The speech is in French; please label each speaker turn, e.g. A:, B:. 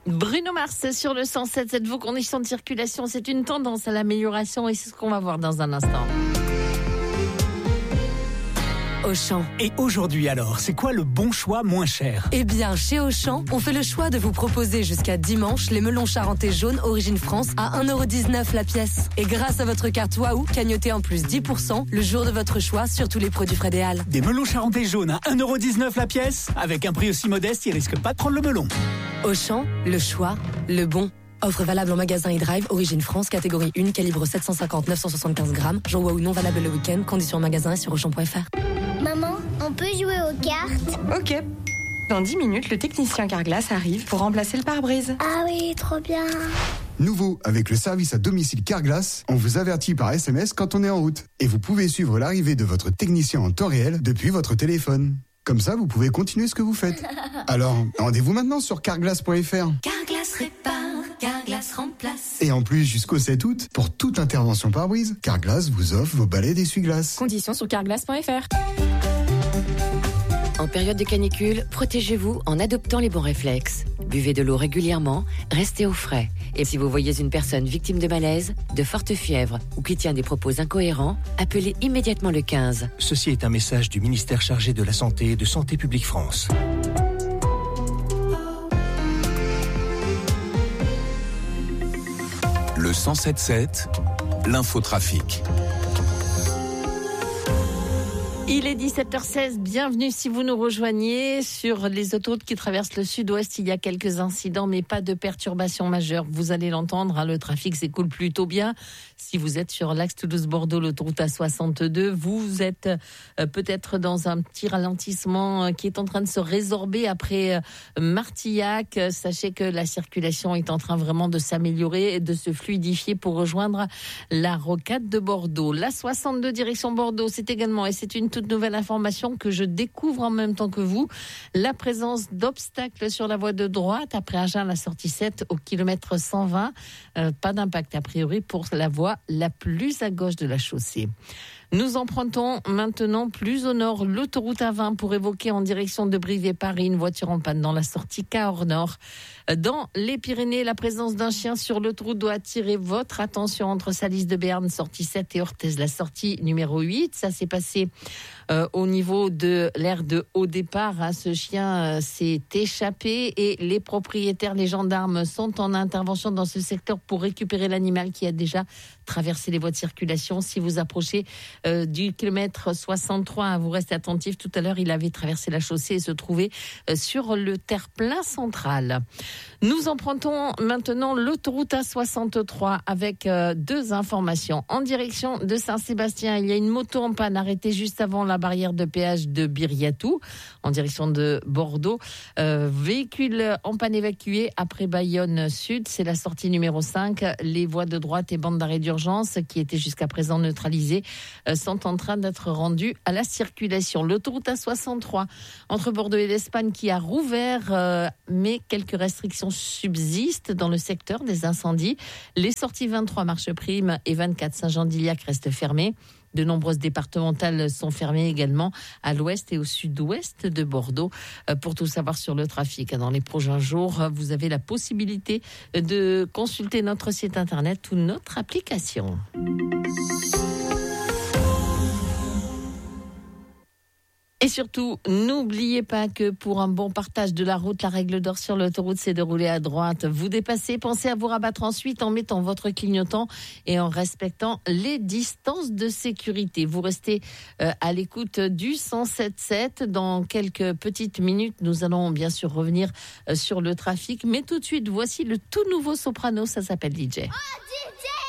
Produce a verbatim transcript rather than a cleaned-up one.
A: Bruno Mars sur le cent sept, cette vos conditions de circulation, c'est une tendance à l'amélioration et c'est ce qu'on va voir dans un instant.
B: Auchan.
C: Et aujourd'hui alors, c'est quoi le bon choix moins cher ?
B: Eh bien, chez Auchan, on fait le choix de vous proposer jusqu'à dimanche les melons charentais jaunes Origine France à un euro dix-neuf la pièce. Et grâce à votre carte Waouh, cagnotez en plus dix pour cent le jour de votre choix sur tous les produits Frédéal.
C: Des melons charentais jaunes à un euro dix-neuf la pièce ? Avec un prix aussi modeste, ils risquent pas de prendre le melon.
B: Auchan, le choix, le bon. Offre valable en magasin et drive, Origine France, catégorie un, calibre sept cent cinquante à neuf cent soixante-quinze grammes. Jour Waouh non valable le week-end, conditions en magasin et sur auchan point f r.
D: Maman, on peut jouer aux cartes ?
E: Ok. Dans dix minutes, le technicien Carglass arrive pour remplacer le pare-brise.
D: Ah oui, trop bien.
F: Nouveau, avec le service à domicile Carglass, on vous avertit par S M S quand on est en route. Et vous pouvez suivre l'arrivée de votre technicien en temps réel depuis votre téléphone. Comme ça, vous pouvez continuer ce que vous faites. Alors, rendez-vous maintenant sur carglass point f r.
B: Carglass répare, Carglass remplace.
F: Et en plus, jusqu'au sept août, pour toute intervention pare-brise, Carglass vous offre vos balais d'essuie-glace.
E: Conditions sur carglass point f r.
G: En période de canicule, protégez-vous en adoptant les bons réflexes. Buvez de l'eau régulièrement, restez au frais. Et si vous voyez une personne victime de malaise, de forte fièvre ou qui tient des propos incohérents, appelez immédiatement le quinze.
H: Ceci est un message du ministère chargé de la Santé et de Santé publique France.
I: Le cent sept sept, l'infotrafic.
A: Il est dix-sept heures seize, bienvenue si vous nous rejoignez sur les autoroutes qui traversent le sud-ouest. Il y a quelques incidents, mais pas de perturbations majeures. Vous allez l'entendre, hein, le trafic s'écoule plutôt bien. Si vous êtes sur l'axe Toulouse-Bordeaux, l'autoroute A soixante-deux, vous êtes euh, peut-être dans un petit ralentissement euh, qui est en train de se résorber après euh, Martillac. Sachez que la circulation est en train vraiment de s'améliorer et de se fluidifier pour rejoindre la rocade de Bordeaux. La soixante-deux direction Bordeaux, c'est également, et c'est une toute nouvelle information que je découvre en même temps que vous, la présence d'obstacles sur la voie de droite après Agen, la sortie sept au kilomètre cent vingt. Euh, pas d'impact a priori pour la voie la plus à gauche de la chaussée. Nous empruntons maintenant plus au nord l'autoroute A vingt pour évoquer en direction de Brive-et-Paris une voiture en panne dans la sortie Cahors Nord. Dans les Pyrénées, la présence d'un chien sur l'autoroute doit attirer votre attention entre Salis de Béarn, sortie sept, et Orthez, la sortie numéro huit. Ça s'est passé euh, au niveau de l'aire de haut départ. Hein. Ce chien euh, s'est échappé et les propriétaires, les gendarmes sont en intervention dans ce secteur pour récupérer l'animal qui a déjà traversé les voies de circulation. Si vous approchez euh, du kilomètre soixante-trois, hein, vous restez attentif. Tout à l'heure, il avait traversé la chaussée et se trouvait euh, sur le terre-plein central. Nous empruntons maintenant l'autoroute A soixante-trois avec euh, deux informations. En direction de Saint-Sébastien, il y a une moto en panne arrêtée juste avant la barrière de péage de Biriatou, en direction de Bordeaux. Euh, véhicule en panne évacué après Bayonne Sud, c'est la sortie numéro cinq. Les voies de droite et bandes d'arrêt d'urgence qui étaient jusqu'à présent neutralisées euh, sont en train d'être rendues à la circulation. L'autoroute A soixante-trois entre Bordeaux et l'Espagne qui a rouvert, euh, mais quelques restrictions subsistent dans le secteur des incendies. Les sorties vingt-trois Marche-Prime et vingt-quatre Saint-Jean-d'Iliac restent fermées. De nombreuses départementales sont fermées également à l'ouest et au sud-ouest de Bordeaux. Pour tout savoir sur le trafic dans les prochains jours, vous avez la possibilité de consulter notre site internet ou notre application. Et surtout, n'oubliez pas que pour un bon partage de la route, la règle d'or sur l'autoroute, c'est de rouler à droite. Vous dépassez, pensez à vous rabattre ensuite en mettant votre clignotant et en respectant les distances de sécurité. Vous restez euh, à l'écoute du cent sept sept. Dans quelques petites minutes, nous allons bien sûr revenir euh, sur le trafic. Mais tout de suite, voici le tout nouveau soprano, ça s'appelle D J.
D: Oh, D J!